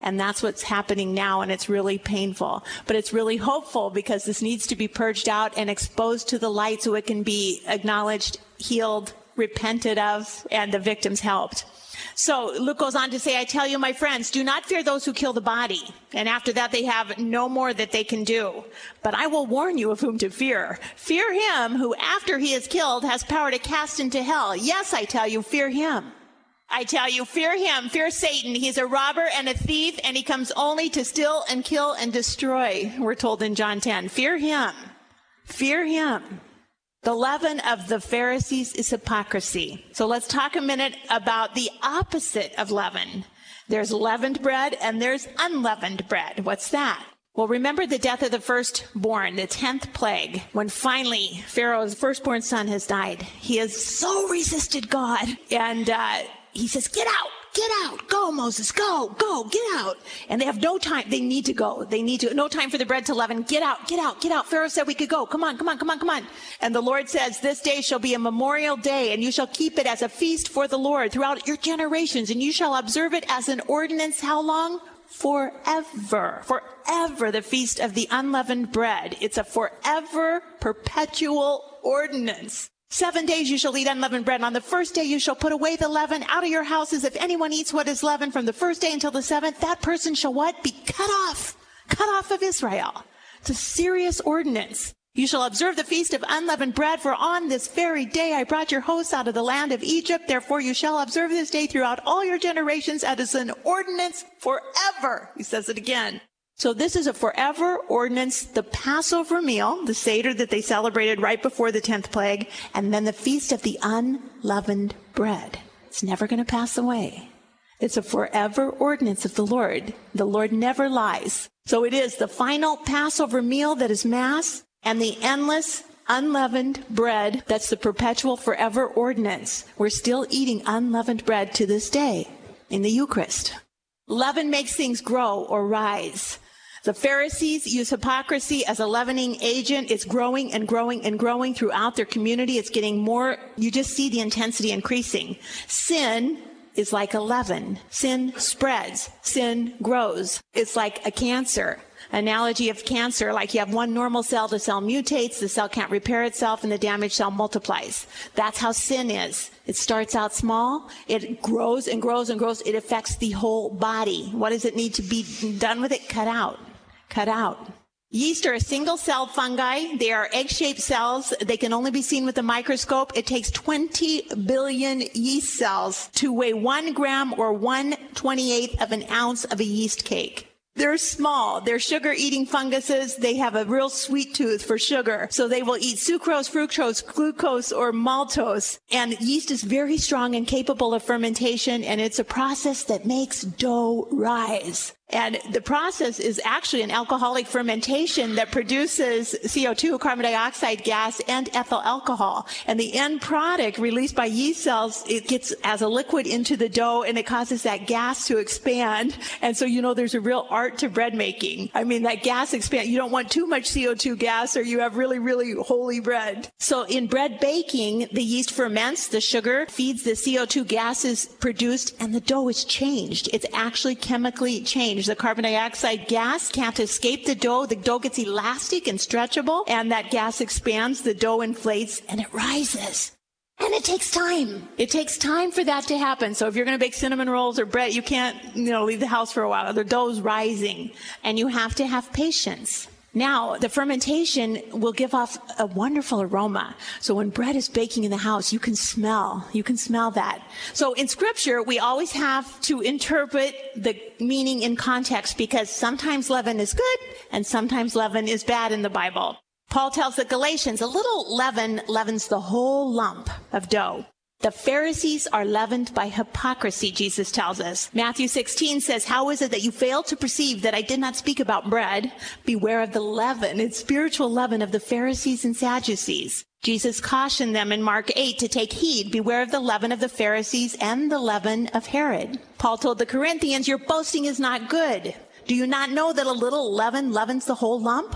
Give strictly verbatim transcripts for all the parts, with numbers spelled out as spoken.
And that's what's happening now, and it's really painful. But it's really hopeful because this needs to be purged out and exposed to the light so it can be acknowledged, healed, repented of, and the victims helped. So Luke goes on to say, I tell you, my friends, do not fear those who kill the body. And after that, they have no more that they can do. But I will warn you of whom to fear. Fear him who, after he is killed, has power to cast into hell. Yes, I tell you, fear him. I tell you, fear him, fear Satan. He's a robber and a thief, and he comes only to steal and kill and destroy, we're told in John ten. Fear him. Fear him. The leaven of the Pharisees is hypocrisy. So let's talk a minute about the opposite of leaven. There's leavened bread and there's unleavened bread. What's that? Well, remember the death of the firstborn, the tenth plague, when finally Pharaoh's firstborn son has died. He has so resisted God, and uh, he says, get out, get out, go, Moses, go, go, get out. And they have no time. They need to go. They need to, no time for the bread to leaven. Get out, get out, get out. Pharaoh said we could go. Come on, come on, come on, come on. And the Lord says, this day shall be a memorial day, and you shall keep it as a feast for the Lord throughout your generations, and you shall observe it as an ordinance. How long? Forever. Forever, the feast of the unleavened bread. It's a forever, perpetual ordinance. Seven days you shall eat unleavened bread. And on the first day you shall put away the leaven out of your houses. If anyone eats what is leavened from the first day until the seventh, that person shall what? Be cut off. Cut off of Israel. It's a serious ordinance. You shall observe the feast of unleavened bread, for on this very day I brought your hosts out of the land of Egypt. Therefore you shall observe this day throughout all your generations as an ordinance forever. He says it again. So this is a forever ordinance, the Passover meal, the Seder that they celebrated right before the tenth plague, and then the feast of the unleavened bread. It's never going to pass away. It's a forever ordinance of the Lord. The Lord never lies. So it is the final Passover meal that is Mass, and the endless unleavened bread that's the perpetual forever ordinance. We're still eating unleavened bread to this day in the Eucharist. Leaven makes things grow or rise. The Pharisees use hypocrisy as a leavening agent. It's growing and growing and growing throughout their community. It's getting more, you just see the intensity increasing. Sin is like a leaven. Sin spreads. Sin grows. It's like a cancer. Analogy of cancer, like you have one normal cell, the cell mutates, the cell can't repair itself, and the damaged cell multiplies. That's how sin is. It starts out small, it grows and grows and grows, it affects the whole body. What does it need to be done with it? Cut out. Cut out. Yeast are a single-celled fungi. They are egg-shaped cells. They can only be seen with a microscope. It takes twenty billion yeast cells to weigh one gram or one twenty-eighth of an ounce of a yeast cake. They're small. They're sugar-eating funguses. They have a real sweet tooth for sugar. So they will eat sucrose, fructose, glucose, or maltose. And yeast is very strong and capable of fermentation, and it's a process that makes dough rise. And the process is actually an alcoholic fermentation that produces C O two, carbon dioxide gas, and ethyl alcohol. And the end product released by yeast cells, it gets as a liquid into the dough, and it causes that gas to expand. And so, you know, there's a real art to bread making. I mean, that gas expand. You don't want too much C O two gas, or you have really, really holy bread. So in bread baking, the yeast ferments, the sugar feeds the C O two gases produced, and the dough is changed. It's actually chemically changed. The carbon dioxide gas can't escape the dough. The dough gets elastic and stretchable, and that gas expands, the dough inflates, and it rises. And it takes time. It takes time for that to happen. So if you're going to bake cinnamon rolls or bread, you can't, you know, leave the house for a while. The dough's rising, and you have to have patience. Now, the fermentation will give off a wonderful aroma. So when bread is baking in the house, you can smell. You can smell that. So in Scripture, we always have to interpret the meaning in context, because sometimes leaven is good and sometimes leaven is bad in the Bible. Paul tells the Galatians, a little leaven leavens the whole lump of dough. The Pharisees are leavened by hypocrisy, Jesus tells us. Matthew sixteen says, how is it that you fail to perceive that I did not speak about bread? Beware of the leaven, it's spiritual leaven of the Pharisees and Sadducees. Jesus cautioned them in Mark eight to take heed. Beware of the leaven of the Pharisees and the leaven of Herod. Paul told the Corinthians, your boasting is not good. Do you not know that a little leaven leavens the whole lump?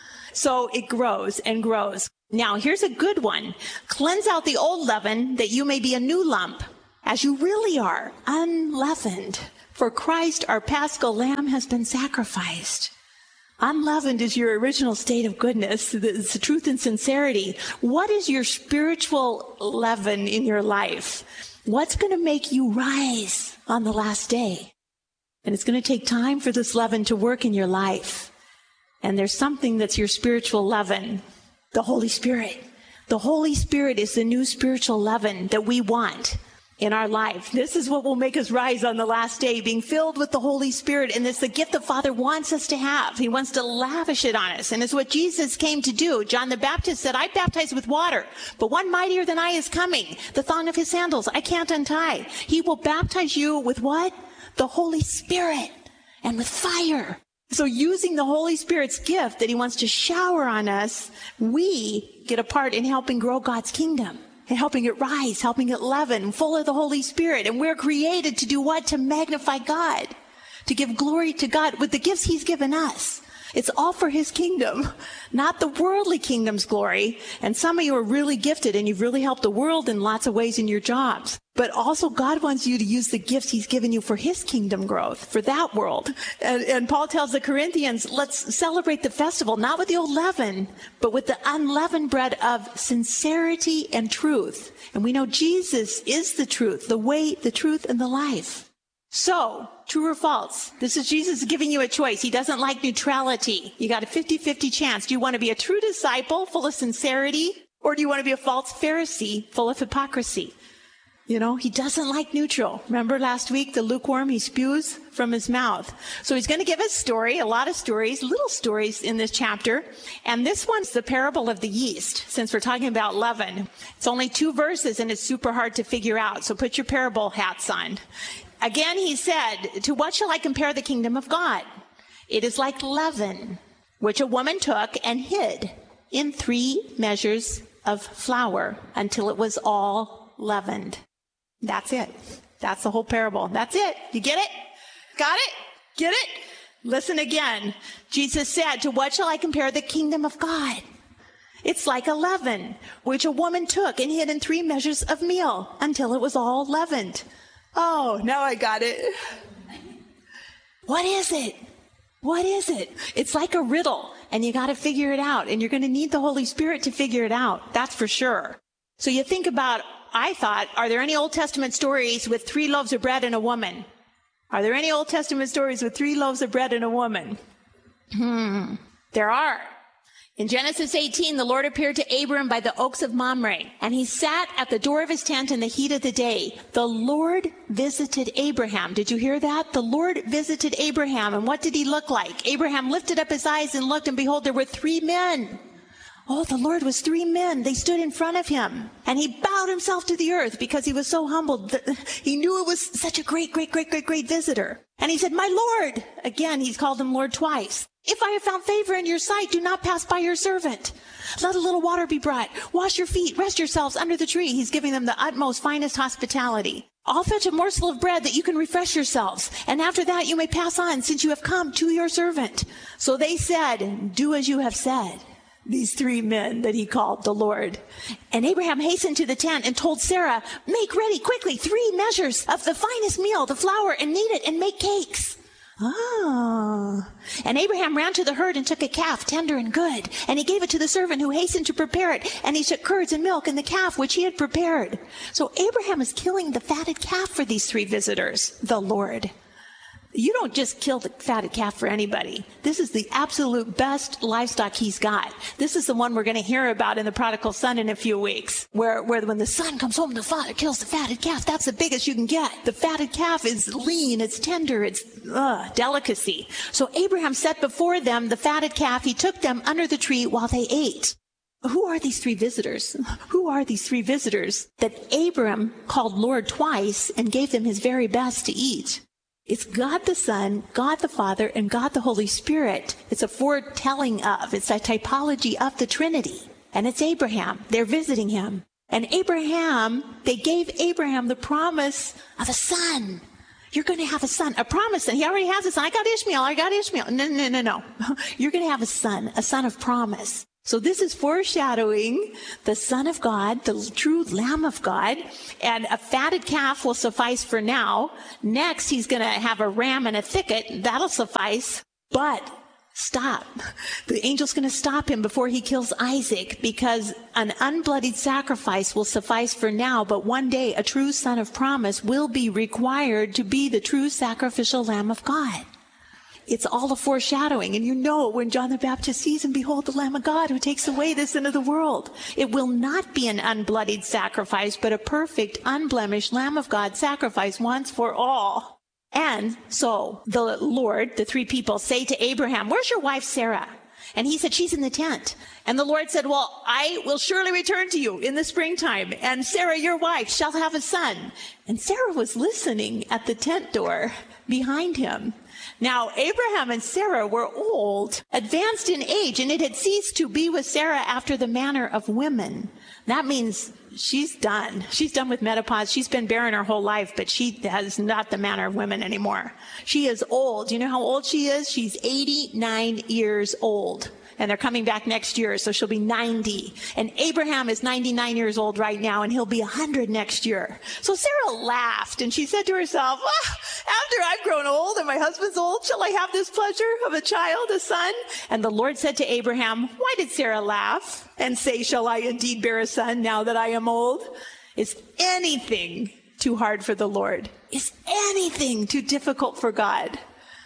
So it grows and grows. Now, here's a good one. Cleanse out the old leaven that you may be a new lump, as you really are, unleavened. For Christ, our Paschal Lamb, has been sacrificed. Unleavened is your original state of goodness. It's the truth and sincerity. What is your spiritual leaven in your life? What's going to make you rise on the last day? And it's going to take time for this leaven to work in your life. And there's something that's your spiritual leaven, the Holy Spirit. The Holy Spirit is the new spiritual leaven that we want in our life. This is what will make us rise on the last day, being filled with the Holy Spirit. And it's the gift the Father wants us to have. He wants to lavish it on us. And it's what Jesus came to do. John the Baptist said, I baptize with water, but one mightier than I is coming. The thong of his sandals I can't untie. He will baptize you with what? The Holy Spirit and with fire. So using the Holy Spirit's gift that he wants to shower on us, we get a part in helping grow God's kingdom. And helping it rise, helping it leaven, full of the Holy Spirit. And we're created to do what? To magnify God, to give glory to God with the gifts he's given us. It's all for his kingdom, not the worldly kingdom's glory. And some of you are really gifted and you've really helped the world in lots of ways in your jobs. But also God wants you to use the gifts he's given you for his kingdom growth, for that world. And, and Paul tells the Corinthians, let's celebrate the festival, not with the old leaven, but with the unleavened bread of sincerity and truth. And we know Jesus is the truth, the way, the truth, and the life. So, true or false? This is Jesus giving you a choice. He doesn't like neutrality. You got a fifty-fifty chance. Do you want to be a true disciple full of sincerity? Or do you want to be a false Pharisee full of hypocrisy? You know, he doesn't like neutral. Remember last week, the lukewarm, he spews from his mouth. So he's going to give us a story, a lot of stories, little stories in this chapter. And this one's the parable of the yeast, since we're talking about leaven. It's only two verses and it's super hard to figure out. So put your parable hats on. Again, he said, to what shall I compare the kingdom of God? It is like leaven, which a woman took and hid in three measures of flour until it was all leavened. That's it. That's the whole parable. That's it. You get it? Got it? Get it? Listen again. Jesus said, to what shall I compare the kingdom of God? It's like a leaven, which a woman took and hid in three measures of meal until it was all leavened. Oh, now I got it. What is it? What is it? It's like a riddle, and you got to figure it out, and you're going to need the Holy Spirit to figure it out. That's for sure. So you think about, I thought, are there any Old Testament stories with three loaves of bread and a woman? Are there any Old Testament stories with three loaves of bread and a woman? Hmm. There are. In Genesis eighteen, the Lord appeared to Abram by the oaks of Mamre, and he sat at the door of his tent in the heat of the day. The Lord visited Abraham. Did you hear that? The Lord visited Abraham, and what did he look like? Abraham lifted up his eyes and looked, and behold, there were three men. Oh, the Lord was three men. They stood in front of him, and he bowed himself to the earth because he was so humbled. He knew it was such a great, great, great, great, great visitor. And he said, my Lord. Again, he's called him Lord twice. If I have found favor in your sight, do not pass by your servant. Let a little water be brought. Wash your feet. Rest yourselves under the tree. He's giving them the utmost, finest hospitality. I'll fetch a morsel of bread that you can refresh yourselves. And after that, you may pass on, since you have come to your servant. So they said, do as you have said. These three men that he called the Lord. And Abraham hastened to the tent and told Sarah, make ready quickly three measures of the finest meal, the flour, and knead it and make cakes. Ah. And Abraham ran to the herd and took a calf, tender and good. And he gave it to the servant who hastened to prepare it. And he took curds and milk and the calf which he had prepared. So Abraham is killing the fatted calf for these three visitors, the Lord. You don't just kill the fatted calf for anybody. This is the absolute best livestock he's got. This is the one we're going to hear about in the prodigal son in a few weeks, where, where when the son comes home, the father kills the fatted calf. That's the biggest you can get. The fatted calf is lean, it's tender, it's uh, delicacy. So Abraham set before them the fatted calf. He took them under the tree while they ate. Who are these three visitors? Who are these three visitors that Abraham called Lord twice and gave them his very best to eat? It's God the Son, God the Father, and God the Holy Spirit. It's a foretelling of, it's a typology of the Trinity. And it's Abraham. They're visiting him. And Abraham, they gave Abraham the promise of a son. You're going to have a son. A promise that he already has a son. I got Ishmael. I got Ishmael. No, no, no, no. You're going to have a son, a son of promise. So this is foreshadowing the Son of God, the true Lamb of God, and a fatted calf will suffice for now. Next, he's going to have a ram in a thicket. That'll suffice. But stop. The angel's going to stop him before he kills Isaac, because an unbloodied sacrifice will suffice for now, but one day a true son of promise will be required to be the true sacrificial Lamb of God. It's all a foreshadowing, and you know when John the Baptist sees him, behold the Lamb of God who takes away the sin of the world. It will not be an unbloodied sacrifice, but a perfect, unblemished Lamb of God sacrifice once for all. And so the Lord, the three people, say to Abraham, where's your wife Sarah? And he said, she's in the tent. And the Lord said, well, I will surely return to you in the springtime, and Sarah, your wife, shall have a son. And Sarah was listening at the tent door behind him. Now, Abraham and Sarah were old, advanced in age, and it had ceased to be with Sarah after the manner of women. That means she's done. She's done with menopause. She's been barren her whole life, but she has not the manner of women anymore. She is old. You know how old she is? She's eighty-nine years old. And they're coming back next year, so she'll be ninety. And Abraham is ninety-nine years old right now, and he'll be one hundred next year. So Sarah laughed, and she said to herself, ah, after I've grown old and my husband's old, shall I have this pleasure of a child, a son? And the Lord said to Abraham, why did Sarah laugh and say, shall I indeed bear a son now that I am old? Is anything too hard for the Lord? Is anything too difficult for God?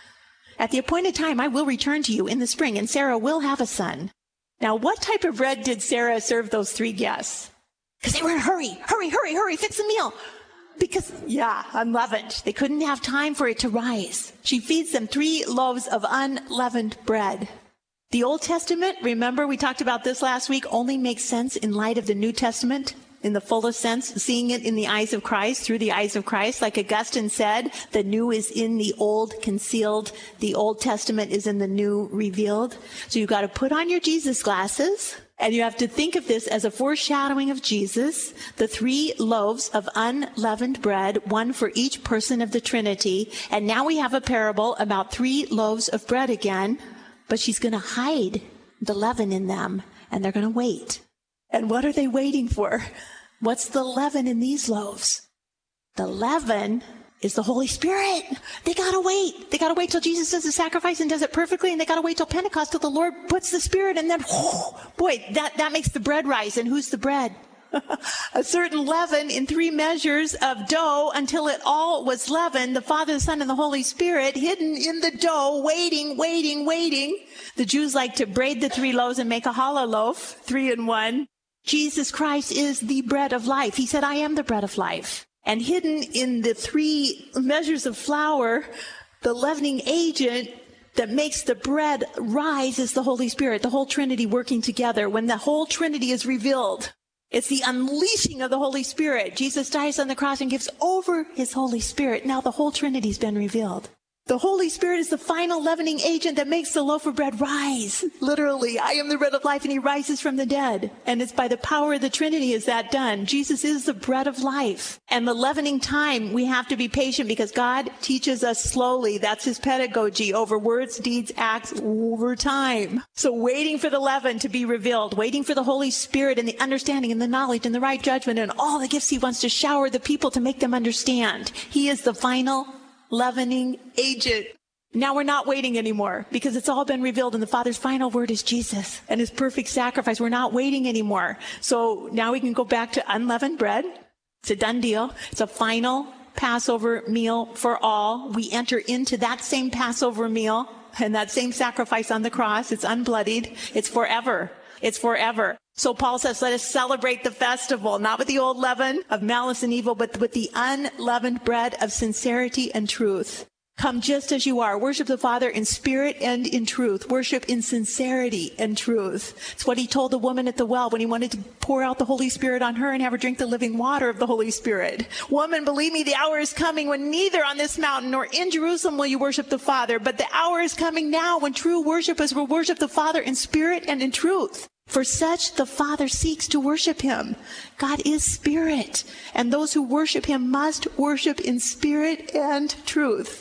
At the appointed time, I will return to you in the spring, and Sarah will have a son. Now, what type of bread did Sarah serve those three guests? Because they were in a hurry, hurry, hurry, hurry, fix the meal. Because, yeah, unleavened. They couldn't have time for it to rise. She feeds them three loaves of unleavened bread. The Old Testament, remember we talked about this last week, only makes sense in light of the New Testament. In the fullest sense, seeing it in the eyes of Christ, through the eyes of Christ. Like Augustine said, the new is in the old concealed. The Old Testament is in the new revealed. So you've got to put on your Jesus glasses, and you have to think of this as a foreshadowing of Jesus, the three loaves of unleavened bread, one for each person of the Trinity. And now we have a parable about three loaves of bread again, but she's going to hide the leaven in them, and they're going to wait. And what are they waiting for? What's the leaven in these loaves? The leaven is the Holy Spirit. They gotta wait. They gotta wait till Jesus does the sacrifice and does it perfectly, and they gotta wait till Pentecost till the Lord puts the Spirit, and then, whoo, boy, that, that makes the bread rise. And who's the bread? A certain leaven in three measures of dough until it all was leavened, the Father, the Son, and the Holy Spirit hidden in the dough, waiting, waiting, waiting. The Jews like to braid the three loaves and make a hollow loaf, three in one. Jesus Christ is the bread of life. He said, I am the bread of life. And hidden in the three measures of flour, the leavening agent that makes the bread rise is the Holy Spirit, the whole Trinity working together. When the whole Trinity is revealed, it's the unleashing of the Holy Spirit. Jesus dies on the cross and gives over his Holy Spirit. Now the whole Trinity's been revealed. The Holy Spirit is the final leavening agent that makes the loaf of bread rise. Literally, I am the bread of life, and he rises from the dead. And it's by the power of the Trinity is that done. Jesus is the bread of life. And the leavening time, we have to be patient because God teaches us slowly. That's his pedagogy over words, deeds, acts, over time. So waiting for the leaven to be revealed, waiting for the Holy Spirit and the understanding and the knowledge and the right judgment and all the gifts he wants to shower the people to make them understand. He is the final leavening agent. Now we're not waiting anymore because it's all been revealed, and the Father's final word is Jesus and his perfect sacrifice. We're not waiting anymore. So now we can go back to unleavened bread. It's a done deal. It's a final Passover meal for all. We enter into that same Passover meal and that same sacrifice on the cross. It's unbloodied. It's forever. It's forever. So Paul says, let us celebrate the festival, not with the old leaven of malice and evil, but with the unleavened bread of sincerity and truth. Come just as you are. Worship the Father in spirit and in truth. Worship in sincerity and truth. It's what he told the woman at the well when he wanted to pour out the Holy Spirit on her and have her drink the living water of the Holy Spirit. Woman, believe me, the hour is coming when neither on this mountain nor in Jerusalem will you worship the Father, but the hour is coming now when true worshipers will worship the Father in spirit and in truth. For such the Father seeks to worship him. God is spirit, and those who worship him must worship in spirit and truth.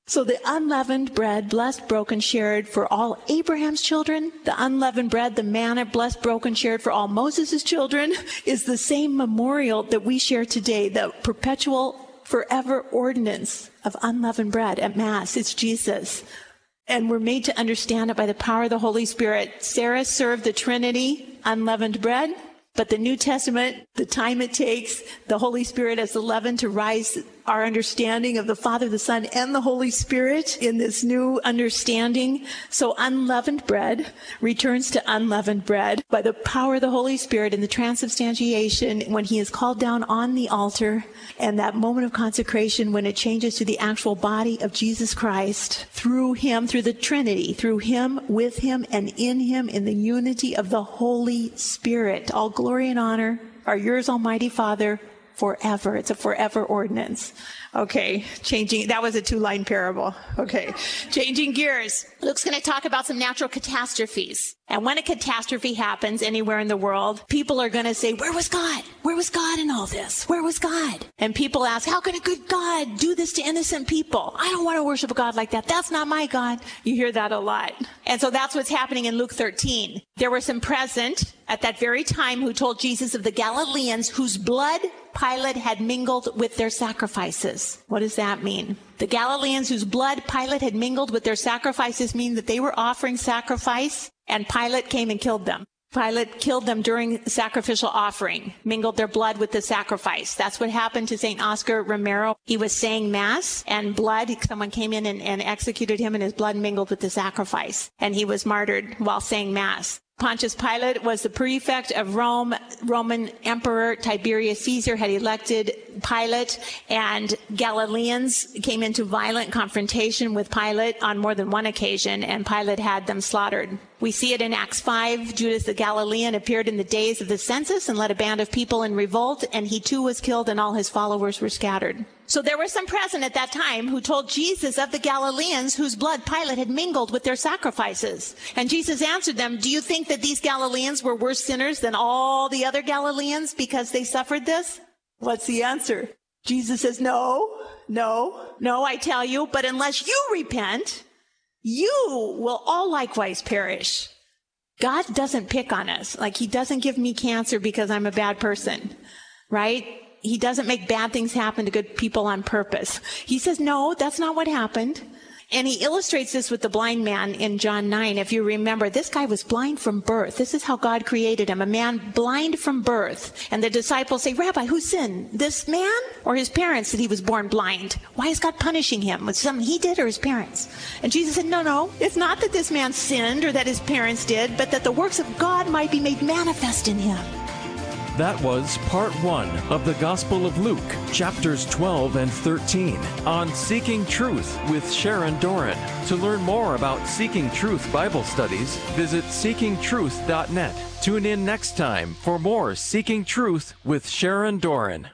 So the unleavened bread, blessed, broken, shared for all Abraham's children, the unleavened bread, the manna, blessed, broken, shared for all Moses' children, is the same memorial that we share today, the perpetual, forever ordinance of unleavened bread at Mass. It's Jesus. And we're made to understand it by the power of the Holy Spirit. Sarah served the Trinity, unleavened bread. But the New Testament, the time it takes, the Holy Spirit as the leaven to rise our understanding of the Father, the Son, and the Holy Spirit in this new understanding. So unleavened bread returns to unleavened bread by the power of the Holy Spirit in the transubstantiation when he is called down on the altar, and that moment of consecration when it changes to the actual body of Jesus Christ through him, through the Trinity, through him, with him, and in him, in the unity of the Holy Spirit. All glory and honor are yours, Almighty Father, forever. It's a forever ordinance. Okay, changing, that was a two-line parable. Okay, changing gears. Luke's going to talk about some natural catastrophes. And when a catastrophe happens anywhere in the world, people are going to say, where was God? Where was God in all this? Where was God? And people ask, how can a good God do this to innocent people? I don't want to worship a God like that. That's not my God. You hear that a lot. And so that's what's happening in Luke thirteen. There were some present at that very time who told Jesus of the Galileans whose blood Pilate had mingled with their sacrifices. What does that mean? The Galileans whose blood Pilate had mingled with their sacrifices mean that they were offering sacrifice, and Pilate came and killed them. Pilate killed them during sacrificial offering, mingled their blood with the sacrifice. That's what happened to Saint Oscar Romero. He was saying Mass, and blood, someone came in and, and executed him, and his blood mingled with the sacrifice. And he was martyred while saying Mass. Pontius Pilate was the prefect of Rome. Roman Emperor Tiberius Caesar had elected Pilate, and Galileans came into violent confrontation with Pilate on more than one occasion, and Pilate had them slaughtered. We see it in Acts five. Judas the Galilean appeared in the days of the census and led a band of people in revolt, and he too was killed, and all his followers were scattered. So there were some present at that time who told Jesus of the Galileans whose blood Pilate had mingled with their sacrifices. And Jesus answered them, do you think that these Galileans were worse sinners than all the other Galileans because they suffered this? What's the answer? Jesus says, no, no, no, I tell you, but unless you repent, you will all likewise perish. God doesn't pick on us. Like, he doesn't give me cancer because I'm a bad person, right? He doesn't make bad things happen to good people on purpose. He says, no, that's not what happened. And he illustrates this with the blind man in John nine. If you remember, this guy was blind from birth. This is how God created him, a man blind from birth. And the disciples say, Rabbi, who sinned, this man or his parents that he was born blind? Why is God punishing him? Was it something he did or his parents? And Jesus said, no, no, it's not that this man sinned or that his parents did, but that the works of God might be made manifest in him. That was part one of the Gospel of Luke, chapters twelve and thirteen, on Seeking Truth with Sharon Doran. To learn more about Seeking Truth Bible studies, visit seeking truth dot net. Tune in next time for more Seeking Truth with Sharon Doran.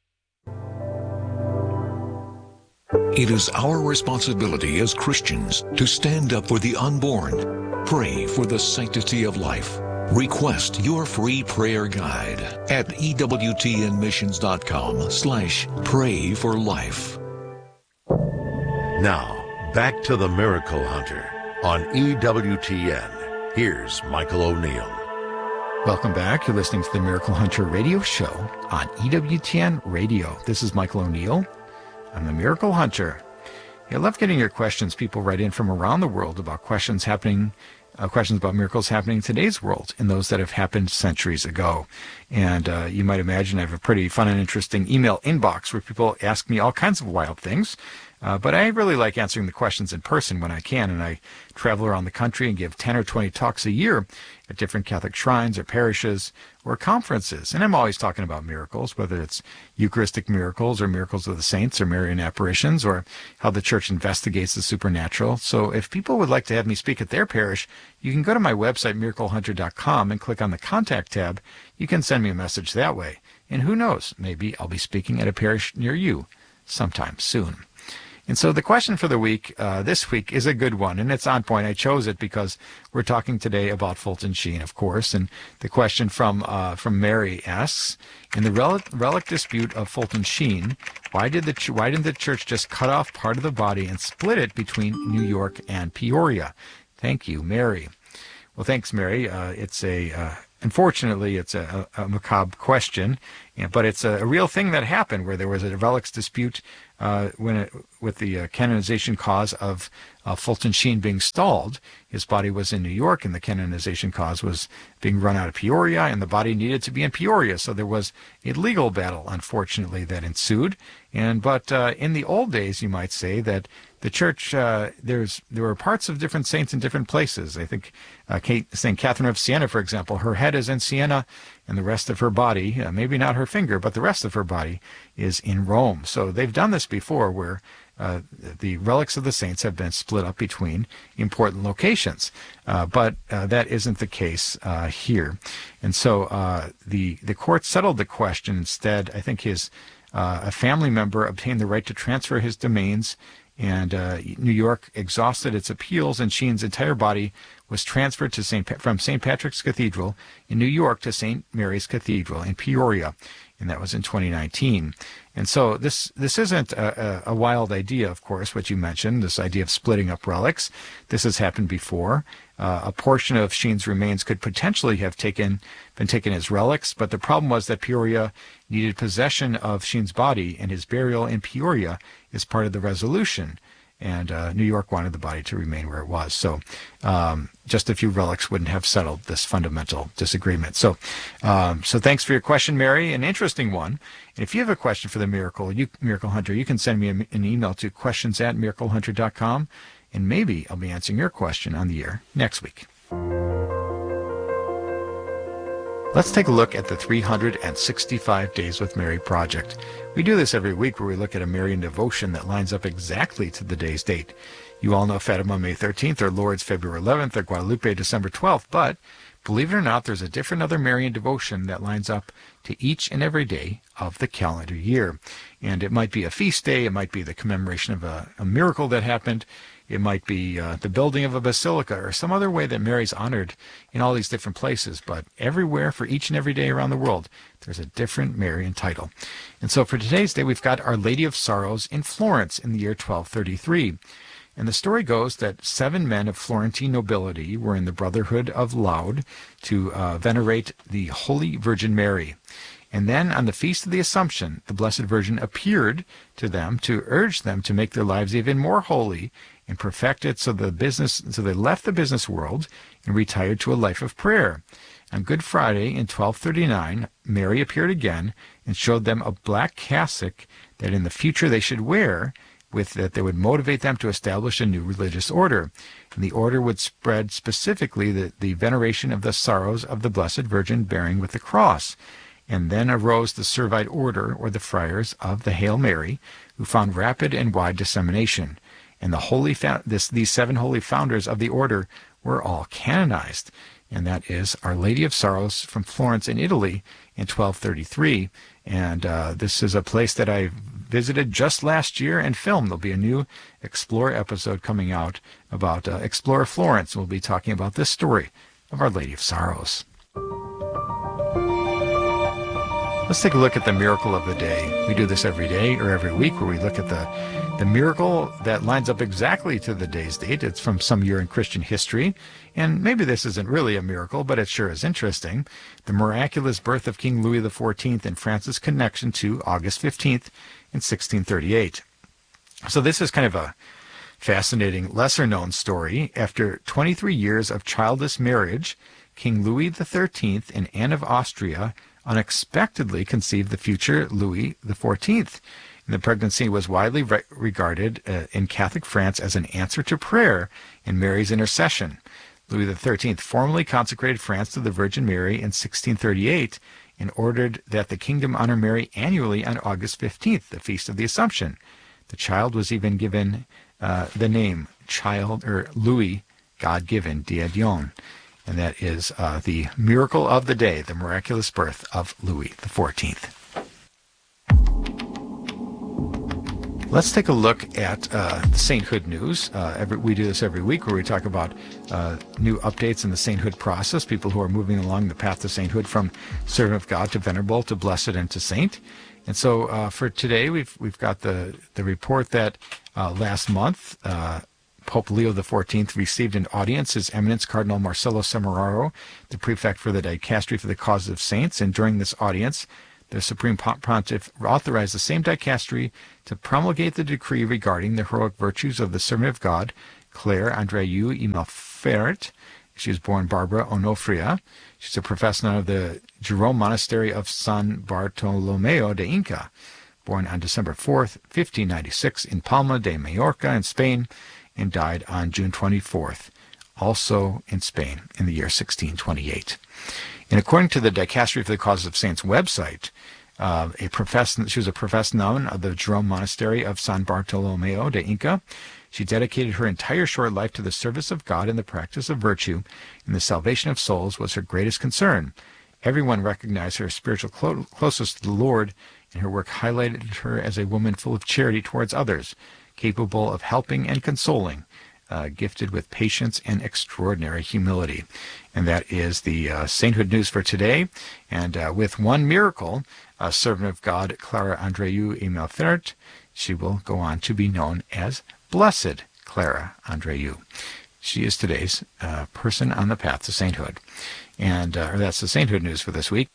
It is our responsibility as Christians to stand up for the unborn, pray for the sanctity of life. Request your free prayer guide at ewtnmissions.com slash pray for life. Now, back to the Miracle Hunter on E W T N. Here's Michael O'Neill. Welcome back. You're listening to the Miracle Hunter radio show on E W T N Radio. This is Michael O'Neill. I'm the Miracle Hunter. I love getting your questions. People write in from around the world about questions happening Uh, questions about miracles happening in today's world and those that have happened centuries ago. And uh, you might imagine I have a pretty fun and interesting email inbox where people ask me all kinds of wild things. Uh, but I really like answering the questions in person when I can, and I travel around the country and give ten or twenty talks a year at different Catholic shrines or parishes or conferences. And I'm always talking about miracles, whether it's Eucharistic miracles or miracles of the saints or Marian apparitions or how the Church investigates the supernatural. So if people would like to have me speak at their parish, you can go to my website, miracle hunter dot com, and click on the Contact tab. You can send me a message that way. And who knows, maybe I'll be speaking at a parish near you sometime soon. And so the question for the week, uh, this week, is a good one, and it's on point. I chose it because we're talking today about Fulton Sheen, of course. And the question from uh, from Mary asks, in the relic, relic dispute of Fulton Sheen, why did the ch- why didn't the church just cut off part of the body and split it between New York and Peoria? Thank you, Mary. Well, thanks, Mary. Uh, it's a uh, unfortunately, it's a, a macabre question, but it's a, a real thing that happened where there was a relics dispute uh, when it, with the uh, canonization cause of uh, Fulton Sheen being stalled. His body was in New York, and the canonization cause was being run out of Peoria, and the body needed to be in Peoria. So there was a legal battle, unfortunately, that ensued. And but uh, in the old days, you might say that the church, uh, there's there were parts of different saints in different places. I think uh, Saint Catherine of Siena, for example, her head is in Siena, and the rest of her body, uh, maybe not her finger, but the rest of her body is in Rome. So they've done this before, where uh, the relics of the saints have been split up between important locations. Uh, but uh, that isn't the case uh, here. And so uh, the the court settled the question instead. I think his uh, a family member obtained the right to transfer his domains, and uh, New York exhausted its appeals, and Sheen's entire body was transferred to Saint Pa- from Saint Patrick's Cathedral in New York to Saint Mary's Cathedral in Peoria, and that was in twenty nineteen. And so this this isn't a, a, a wild idea, of course, what you mentioned, this idea of splitting up relics. This has happened before. Uh, a portion of Sheen's remains could potentially have taken been taken as relics, but the problem was that Peoria needed possession of Sheen's body, and his burial in Peoria is part of the resolution. And uh, New York wanted the body to remain where it was. So um, just a few relics wouldn't have settled this fundamental disagreement. So um, so thanks for your question, Mary. An interesting one. And if you have a question for the Miracle, you, Miracle Hunter, you can send me a, an email to questions at miracle hunter dot com, and maybe I'll be answering your question on the air next week. Let's take a look at the three hundred sixty-five Days with Mary project. We do this every week, where we look at a Marian devotion that lines up exactly to the day's date. You all know Fatima May thirteenth, or Lourdes February eleventh, or Guadalupe December twelfth, but believe it or not, there's a different other Marian devotion that lines up to each and every day of the calendar year. And it might be a feast day, it might be the commemoration of a, a miracle that happened, it might be uh, the building of a basilica, or some other way that Mary's honored in all these different places. But everywhere, for each and every day around the world, there's a different Marian title. And so for today's day, we've got Our Lady of Sorrows in Florence in the year twelve thirty-three. And the story goes that seven men of Florentine nobility were in the Brotherhood of Laud to uh, venerate the Holy Virgin Mary. And then on the Feast of the Assumption, the Blessed Virgin appeared to them to urge them to make their lives even more holy and perfect it. So the business, so they left the business world and retired to a life of prayer. On Good Friday in twelve thirty-nine, Mary appeared again and showed them a black cassock that in the future they should wear, with that they would motivate them to establish a new religious order. And the order would spread specifically the, the veneration of the sorrows of the Blessed Virgin bearing with the cross. And then arose the Servite Order, or the Friars of the Hail Mary, who found rapid and wide dissemination. And the holy fa- this, these seven holy founders of the order were all canonized. And that is Our Lady of Sorrows from Florence in Italy in twelve thirty-three. And uh, this is a place that I visited just last year and filmed. There'll be a new Explore episode coming out about uh, Explore Florence. We'll be talking about this story of Our Lady of Sorrows. Let's take a look at the miracle of the day. We do this every day or every week, where we look at the, the miracle that lines up exactly to the day's date. It's from some year in Christian history, and maybe this isn't really a miracle, but it sure is interesting. The miraculous birth of King Louis the fourteenth and France's connection to August fifteenth in sixteen thirty-eight. So this is kind of a fascinating, lesser-known story. After twenty-three years of childless marriage, King Louis the thirteenth and Anne of Austria unexpectedly conceived the future Louis the fourteenth. And the pregnancy was widely re- regarded uh, in Catholic France as an answer to prayer and Mary's intercession. Louis the thirteenth formally consecrated France to the Virgin Mary in sixteen thirty-eight and ordered that the kingdom honor Mary annually on August fifteenth, the Feast of the Assumption. The child was even given uh, the name Child or Louis, God-given, Diadion. And that is uh, the miracle of the day, the miraculous birth of Louis the fourteenth. Let's take a look at uh, the sainthood news. Uh, every, we do this every week where we talk about uh, new updates in the sainthood process, people who are moving along the path to sainthood from servant of God to venerable to blessed and to saint. And so uh, for today, we've we've got the, the report that uh, last month, uh, Pope Leo the fourteenth received an audience His Eminence Cardinal Marcello Semeraro, the prefect for the Dicastery for the Causes of Saints. And during this audience, the Supreme Pontiff authorized the same dicastery to promulgate the decree regarding the heroic virtues of the servant of God, Claire Andreu y Malferit. She was born Barbara Onofria. She's a professor of the Jerome Monastery of San Bartolomeo de Inca, born on December fourth, fifteen ninety-six, in Palma de Mallorca in Spain, and died on June twenty-fourth, also in Spain, in the year sixteen twenty-eight. And according to the Dicastery for the Causes of Saints website, uh, a profess- she was a professed nun of the Jerome Monastery of San Bartolomeo de Inca. She dedicated her entire short life to the service of God and the practice of virtue, and the salvation of souls was her greatest concern. Everyone recognized her spiritual clo- closeness to the Lord, and her work highlighted her as a woman full of charity towards others, capable of helping and consoling, uh, gifted with patience and extraordinary humility. And that is the uh, sainthood news for today. And uh, with one miracle, a servant of God, Clara Andreu y Malferit, she will go on to be known as Blessed Clara Andreu. She is today's uh, person on the path to sainthood. And uh, that's the sainthood news for this week.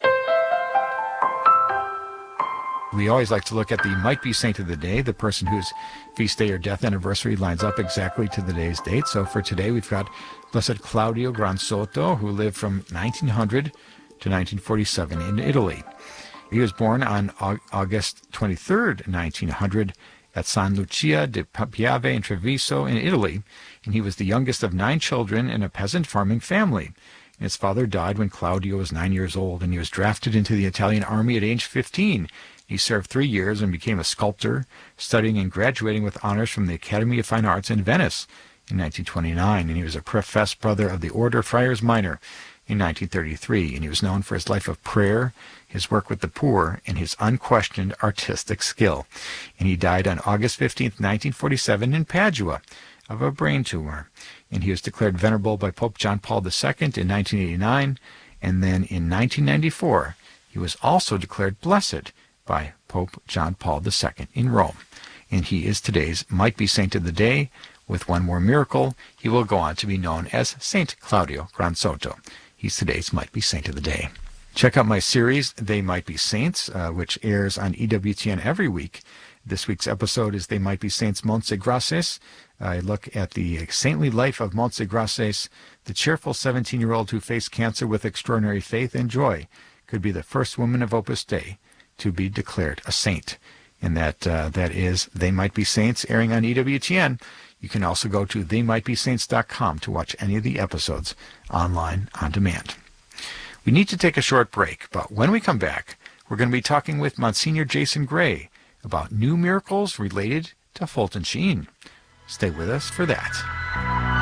We always like to look at the might-be saint of the day, the person whose feast day or death anniversary lines up exactly to the day's date. So for today, we've got Blessed Claudio Granzotto, who lived from nineteen hundred to nineteen forty-seven in Italy. He was born on August twenty-third, nineteen hundred, at San Lucia di Piave in Treviso in Italy, and he was the youngest of nine children in a peasant farming family. His father died when Claudio was nine years old, and he was drafted into the Italian army at age fifteen. He served three years and became a sculptor, studying and graduating with honors from the Academy of Fine Arts in Venice in nineteen twenty-nine, and he was a professed brother of the Order of Friars Minor in nineteen thirty-three, and he was known for his life of prayer, his work with the poor, and his unquestioned artistic skill. And he died on August fifteenth, nineteen forty-seven in Padua of a brain tumor, and he was declared venerable by Pope John Paul the Second in nineteen eighty-nine, and then in nineteen ninety-four he was also declared blessed by Pope John Paul the Second in Rome. And he is today's might-be saint of the day. With one more miracle, he will go on to be known as Saint Claudio Granzotto. He's today's might-be saint of the day. Check out my series, They Might Be Saints, uh, which airs on E W T N every week. This week's episode is They Might Be Saints Montsegraces. I look at the saintly life of Montsegraces, the cheerful seventeen-year-old who faced cancer with extraordinary faith and joy, could be the first woman of Opus Dei to be declared a saint. And that uh, that is They Might Be Saints, airing on E W T N. You can also go to they might be saints dot com to watch any of the episodes online on demand. We need to take a short break, but when we come back, we're going to be talking with Monsignor Jason Gray about new miracles related to Fulton Sheen. Stay with us for that.